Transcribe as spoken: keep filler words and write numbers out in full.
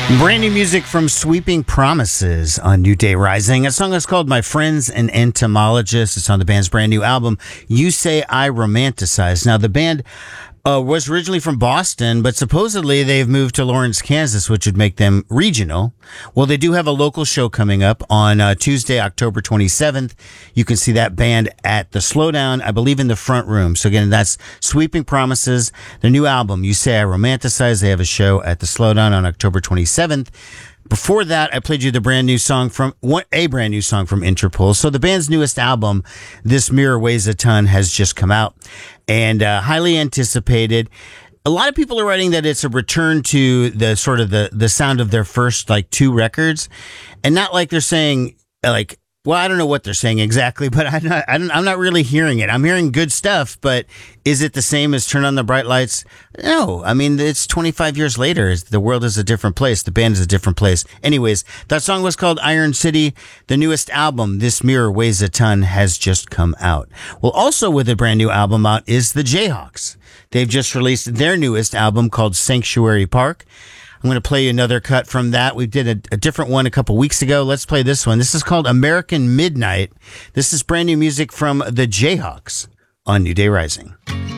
Brand new music from Sweeping Promises on New Day Rising. A song is called My Friends and Entomologists. It's on the band's brand new album, You Say I Romanticize. Now, the band uh, was originally from Boston, but supposedly they've moved to Lawrence, Kansas, which would make them regional. Well, they do have a local show coming up on uh, Tuesday, October twenty-seventh. You can see that band at the Slowdown, I believe, in the front room. So again, that's Sweeping Promises, their new album, You Say I Romanticize. They have a show at the Slowdown on October twenty-seventh. Before that, I played you the brand new song from one, a brand new song from Interpol. So the band's newest album, This Mirror Weighs a Ton, has just come out and uh, highly anticipated. A lot of people are writing that it's a return to the sort of the, the sound of their first like two records, and not like they're saying like, well, I don't know what they're saying exactly, but I'm not, I don't, I'm not really hearing it. I'm hearing good stuff, but is it the same as Turn on the Bright Lights? No. I mean, it's twenty-five years later. The world is a different place. The band is a different place. Anyways, that song was called Iron City. The newest album, This Mirror Weighs a Ton, has just come out. Well, also with a brand new album out is the Jayhawks. They've just released their newest album called Sanctuary Park. I'm going to play you another cut from that. We did a, a different one a couple weeks ago. Let's play this one. This is called American Midnight. This is brand new music from the Jayhawks on New Day Rising.